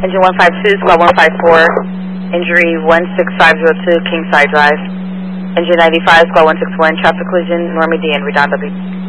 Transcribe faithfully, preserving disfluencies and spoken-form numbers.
Engine one five two, squad one five four, injury one six five zero two, Kingside Drive. Engine ninety-five, squad one six one, traffic collision, Normandy and Redondo Beach.